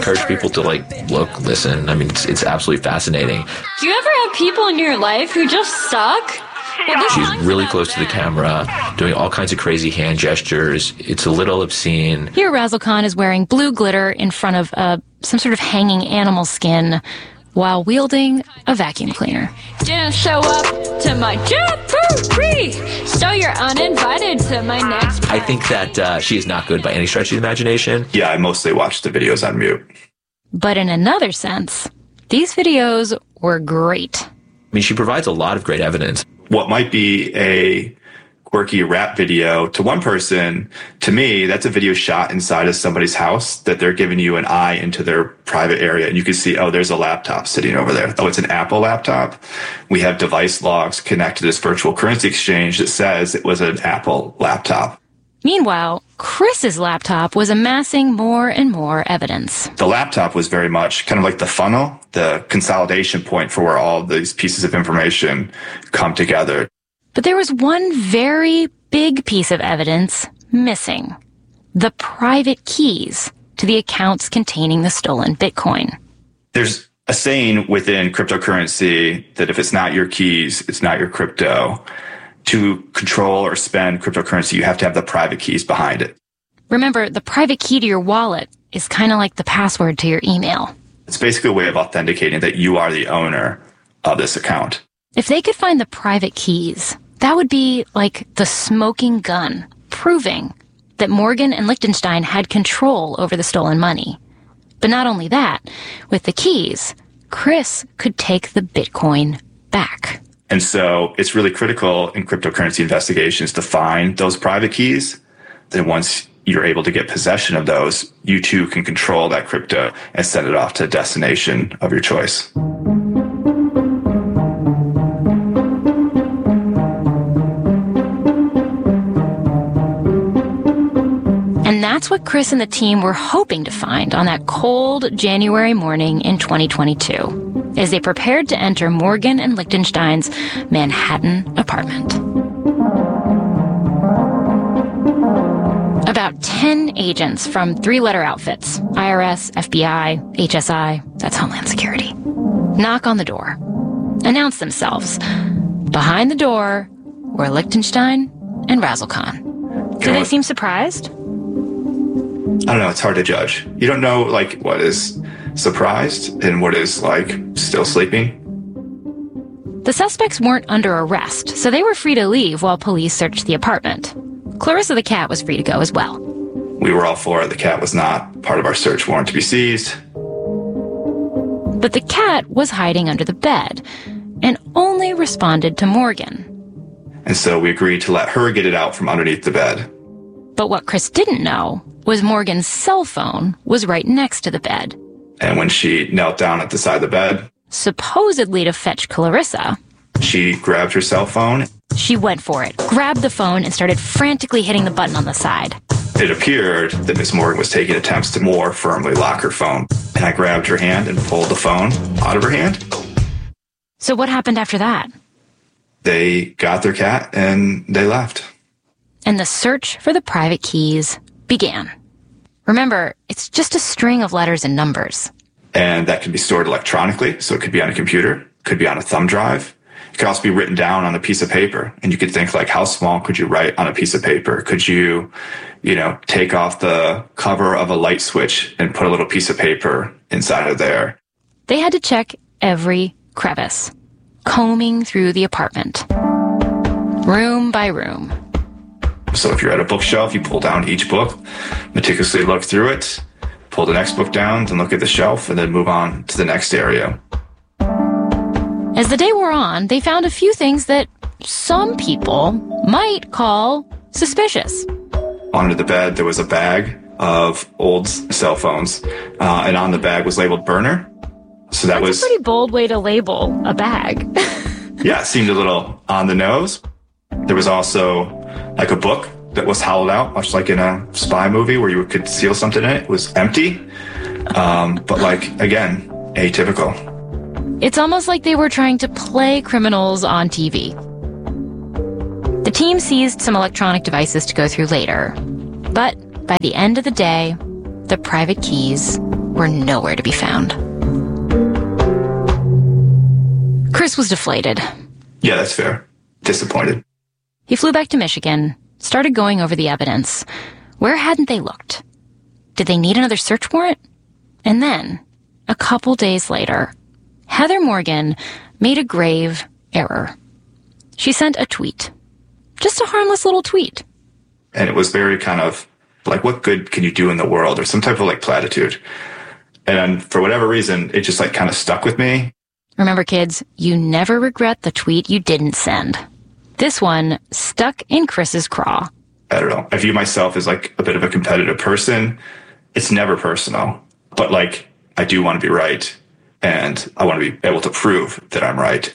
encourage people to look, listen. I mean, it's absolutely fascinating. Do you ever have people in your life who just suck? Well, she's really close to the camera, doing all kinds of crazy hand gestures. It's a little obscene. Here, Razzle Khan is wearing blue glitter in front of some sort of hanging animal skin while wielding a vacuum cleaner. Didn't show up to my jamboree, so you're uninvited to my next party. I think that she is not good by any stretch of the imagination. Yeah, I mostly watch the videos on mute. But in another sense, these videos were great. I mean, she provides a lot of great evidence. What might be a quirky rap video to one person, to me, that's a video shot inside of somebody's house that they're giving you an eye into their private area. And you can see, oh, there's a laptop sitting over there. Oh, it's an Apple laptop. We have device logs connected to this virtual currency exchange that says it was an Apple laptop. Meanwhile, Chris's laptop was amassing more and more evidence. The laptop was very much kind of like the funnel, the consolidation point for where all these pieces of information come together. But there was one very big piece of evidence missing: the private keys to the accounts containing the stolen Bitcoin. There's a saying within cryptocurrency that if it's not your keys, it's not your crypto. To control or spend cryptocurrency, you have to have the private keys behind it. Remember, the private key to your wallet is kind of like the password to your email. It's basically a way of authenticating that you are the owner of this account. If they could find the private keys, that would be like the smoking gun, proving that Morgan and Lichtenstein had control over the stolen money. But not only that, with the keys, Chris could take the Bitcoin back. And so it's really critical in cryptocurrency investigations to find those private keys. Then once you're able to get possession of those, you too can control that crypto and send it off to a destination of your choice. And that's what Chris and the team were hoping to find on that cold January morning in 2022, as they prepared to enter Morgan and Lichtenstein's Manhattan apartment. About 10 agents from three-letter outfits, IRS, FBI, HSI, that's Homeland Security, knock on the door, announce themselves. Behind the door were Lichtenstein and Razzle Khan. Do they seem surprised? I don't know. It's hard to judge. You don't know, what is surprised and what is, still sleeping. The suspects weren't under arrest, so they were free to leave while police searched the apartment. Clarissa the cat was free to go as well. We were all for it. The cat was not part of our search warrant to be seized. But the cat was hiding under the bed and only responded to Morgan. And so we agreed to let her get it out from underneath the bed. But what Chris didn't know was Morgan's cell phone was right next to the bed. And when she knelt down at the side of the bed, supposedly to fetch Clarissa, she grabbed her cell phone. She went for it, grabbed the phone, and started frantically hitting the button on the side. It appeared that Miss Morgan was taking attempts to more firmly lock her phone. And I grabbed her hand and pulled the phone out of her hand. So what happened after that? They got their cat and they left. And the search for the private keys began. Remember, it's just a string of letters and numbers. And that can be stored electronically, so it could be on a computer, could be on a thumb drive. It could also be written down on a piece of paper. And you could think, how small could you write on a piece of paper? Could you, take off the cover of a light switch and put a little piece of paper inside of there? They had to check every crevice, combing through the apartment, room by room. So if you're at a bookshelf, you pull down each book, meticulously look through it, pull the next book down, then look at the shelf, and then move on to the next area. As the day wore on, they found a few things that some people might call suspicious. Under the bed, there was a bag of old cell phones, and on the bag was labeled burner. So That's a pretty bold way to label a bag. Yeah, it seemed a little on the nose. There was also a book that was hollowed out, much like in a spy movie where you could seal something in it. It was empty, but again, atypical. It's almost like they were trying to play criminals on TV. The team seized some electronic devices to go through later, but by the end of the day, the private keys were nowhere to be found. Chris was deflated. Yeah, that's fair. Disappointed. He flew back to Michigan, started going over the evidence. Where hadn't they looked? Did they need another search warrant? And then, a couple days later, Heather Morgan made a grave error. She sent a tweet. Just a harmless little tweet. And it was very kind of like, what good can you do in the world? Or some type of like platitude. And for whatever reason, it just like kind of stuck with me. Remember, kids, you never regret the tweet you didn't send. This one stuck in Chris's craw. I don't know. I view myself as like a bit of a competitive person. It's never personal, but like I do want to be right, and I want to be able to prove that I'm right.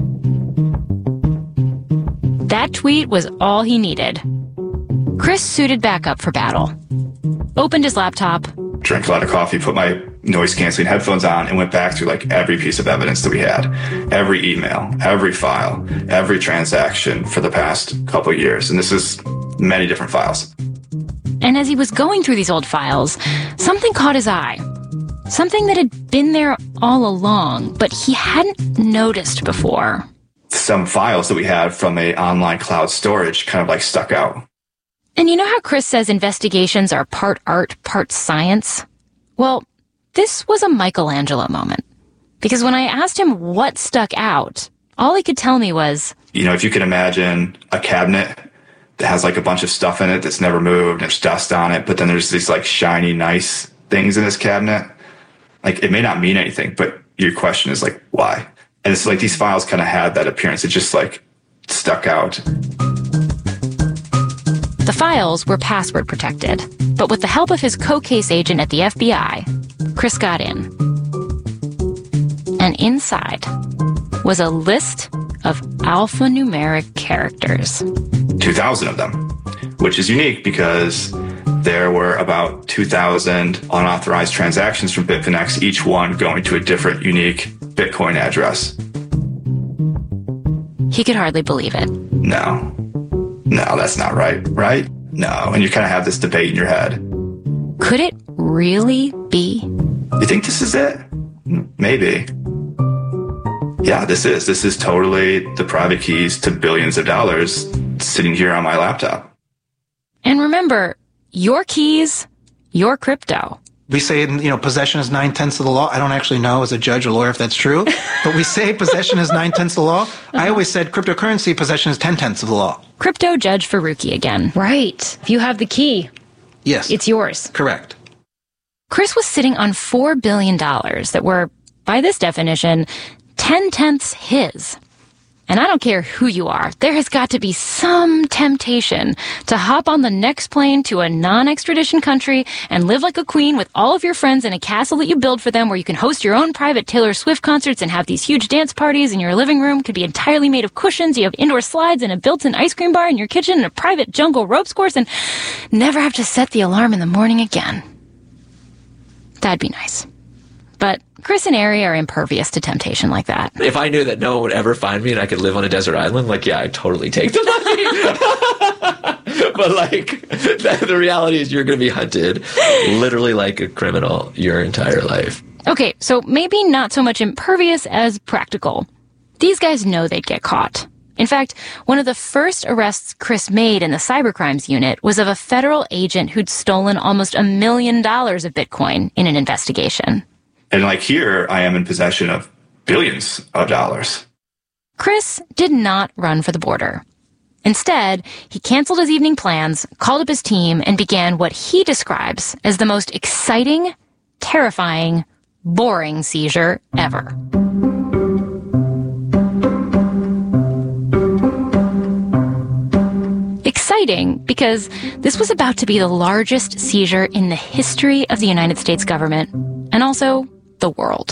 That tweet was all he needed. Chris suited back up for battle. Opened his laptop. Drank a lot of coffee, put my noise-canceling headphones on, and went back through like every piece of evidence that we had. Every email, every file, every transaction for the past couple of years. And this is many different files. And as he was going through these old files, something caught his eye. Something that had been there all along, but he hadn't noticed before. Some files that we had from a online cloud storage kind of like stuck out. And you know how Chris says investigations are part art, part science? Well, this was a Michelangelo moment. Because when I asked him what stuck out, all he could tell me was, you know, if you could imagine a cabinet that has like a bunch of stuff in it that's never moved, there's dust on it, but then there's these like shiny, nice things in this cabinet. Like, it may not mean anything, but your question is like, why? And it's like these files kind of had that appearance. It just like stuck out. The files were password protected, but with the help of his co-case agent at the FBI, Chris got in. And inside was a list of alphanumeric characters. 2,000 of them, which is unique because there were about 2,000 unauthorized transactions from Bitfinex, each one going to a different unique Bitcoin address. He could hardly believe it. No, that's not right, right? No, and you kind of have this debate in your head. Could it really be? You think this is it? Maybe. Yeah, this is totally the private keys to billions of dollars sitting here on my laptop. And remember, your keys, your crypto. We say, possession is 9/10 of the law. I don't actually know as a judge or lawyer if that's true, but we say possession is 9/10 of the law. I always said cryptocurrency possession is 10/10 of the law. Crypto Judge Faruqi again. Right. If you have the key, yes, it's yours. Correct. Chris was sitting on $4 billion that were, by this definition, 10/10 his. And I don't care who you are, there has got to be some temptation to hop on the next plane to a non-extradition country and live like a queen with all of your friends in a castle that you build for them where you can host your own private Taylor Swift concerts and have these huge dance parties, and your living room could be entirely made of cushions, you have indoor slides and a built-in ice cream bar in your kitchen and a private jungle ropes course, and never have to set the alarm in the morning again. That'd be nice. But Chris and Ari are impervious to temptation like that. If I knew that no one would ever find me and I could live on a desert island, I'd totally take the money. But the reality is you're going to be hunted literally like a criminal your entire life. Okay, so maybe not so much impervious as practical. These guys know they'd get caught. In fact, one of the first arrests Chris made in the cybercrimes unit was of a federal agent who'd stolen almost $1 million of Bitcoin in an investigation. And here I am in possession of billions of dollars. Chris did not run for the border. Instead, he canceled his evening plans, called up his team, and began what he describes as the most exciting, terrifying, boring seizure ever. Exciting because this was about to be the largest seizure in the history of the United States government, and also the world.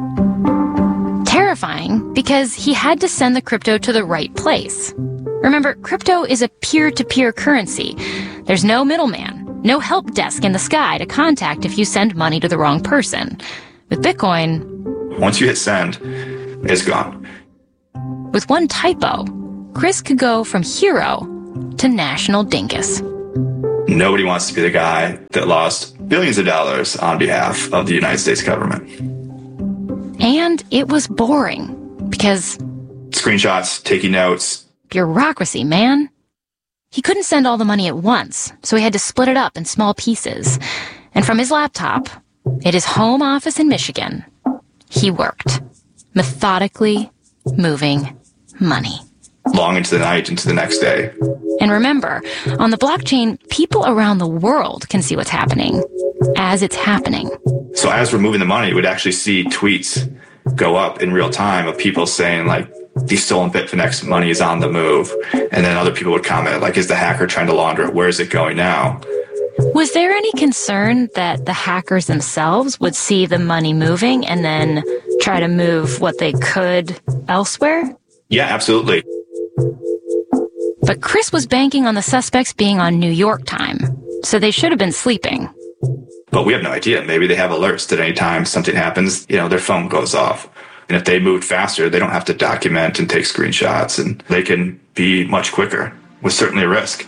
Terrifying because he had to send the crypto to the right place. Remember, crypto is a peer-to-peer currency. There's no middleman, no help desk in the sky to contact if you send money to the wrong person. With Bitcoin, once you hit send, it's gone. With one typo, Chris could go from hero to national dingus. Nobody wants to be the guy that lost billions of dollars on behalf of the United States government. And it was boring because Screenshots, taking notes. bureaucracy, man. He couldn't send all the money at once, so he had to split it up in small pieces. And from his laptop, at his home office in Michigan, he worked, methodically moving money. Long into the night, into the next day. And remember, on the blockchain, people around the world can see what's happening as it's happening. So as we're moving the money, we'd actually see tweets go up in real time of people saying, like, the stolen Bitfinex money is on the move. And then other people would comment, like, is the hacker trying to launder it? Where is it going now? Was there any concern that the hackers themselves would see the money moving and then try to move what they could elsewhere? Yeah, absolutely. But Chris was banking on the suspects being on New York time, so they should have been sleeping. But we have no idea. Maybe they have alerts that anytime something happens, their phone goes off. And if they moved faster, they don't have to document and take screenshots, and they can be much quicker, with certainly a risk.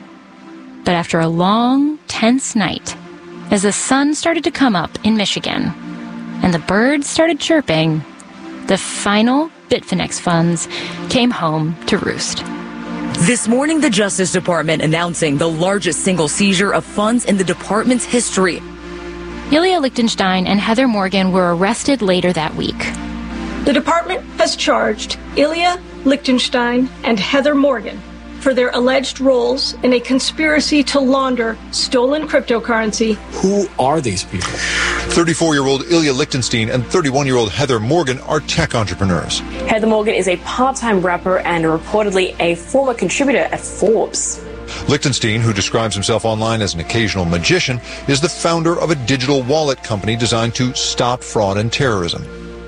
But after a long, tense night, as the sun started to come up in Michigan and the birds started chirping, the final Bitfinex funds came home to roost. This morning, the Justice Department announcing the largest single seizure of funds in the department's history. Ilya Lichtenstein and Heather Morgan were arrested later that week. The department has charged Ilya Lichtenstein and Heather Morgan for their alleged roles in a conspiracy to launder stolen cryptocurrency. Who are these people? 34-year-old Ilya Lichtenstein and 31-year-old Heather Morgan are tech entrepreneurs. Heather Morgan is a part-time rapper and reportedly a former contributor at Forbes. Lichtenstein, who describes himself online as an occasional magician, is the founder of a digital wallet company designed to stop fraud and terrorism.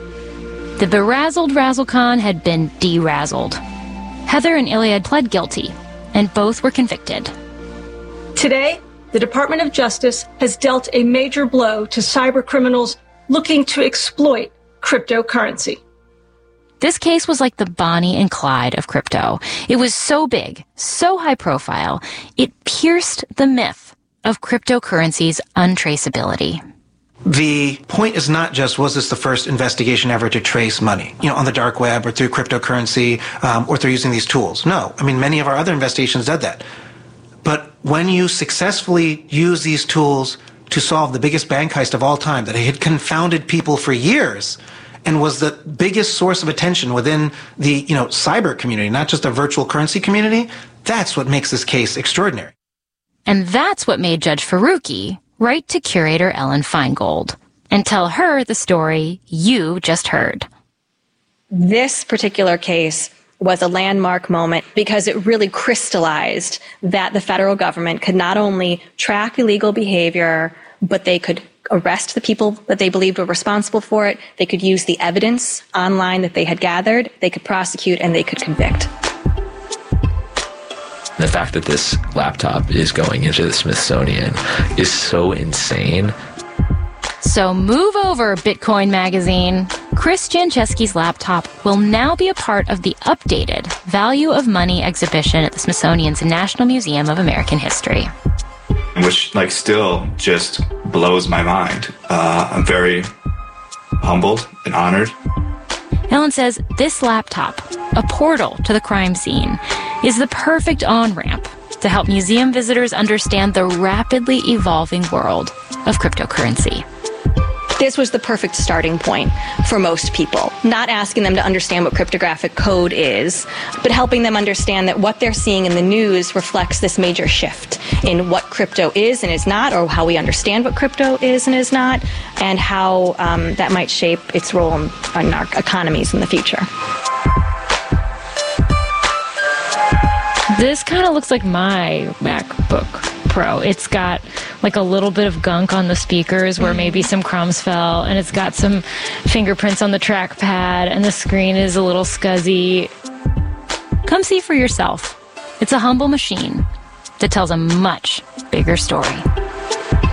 The berazzled Razzlecon had been derazzled. Heather and Ilya pled guilty, and both were convicted. Today, the Department of Justice has dealt a major blow to cyber criminals looking to exploit cryptocurrency. This case was like the Bonnie and Clyde of crypto. It was so big, so high profile, it pierced the myth of cryptocurrency's untraceability. The point is not just, was this the first investigation ever to trace money, on the dark web or through cryptocurrency or through using these tools? No. I mean, many of our other investigations did that. But when you successfully use these tools to solve the biggest bank heist of all time that had confounded people for years and was the biggest source of attention within the, cyber community, not just the virtual currency community, that's what makes this case extraordinary. And that's what made Judge Faruqi write to curator Ellen Feingold and tell her the story you just heard. This particular case was a landmark moment because it really crystallized that the federal government could not only track illegal behavior, but they could arrest the people that they believed were responsible for it. They could use the evidence online that they had gathered. They could prosecute and they could convict. The fact that this laptop is going into the Smithsonian is so insane. So move over, Bitcoin Magazine. Chris Jancheski's laptop will now be a part of the updated Value of Money exhibition at the Smithsonian's National Museum of American History. Which, still just blows my mind. I'm very humbled and honored. Ellen says this laptop, a portal to the crime scene, is the perfect on-ramp to help museum visitors understand the rapidly evolving world of cryptocurrency. This was the perfect starting point for most people. Not asking them to understand what cryptographic code is, but helping them understand that what they're seeing in the news reflects this major shift in what crypto is and is not, or how we understand what crypto is and is not, and how that might shape its role in our economies in the future. This kind of looks like my MacBook Pro. It's got a little bit of gunk on the speakers where maybe some crumbs fell, and it's got some fingerprints on the trackpad, and the screen is a little scuzzy. Come see for yourself. It's a humble machine that tells a much bigger story.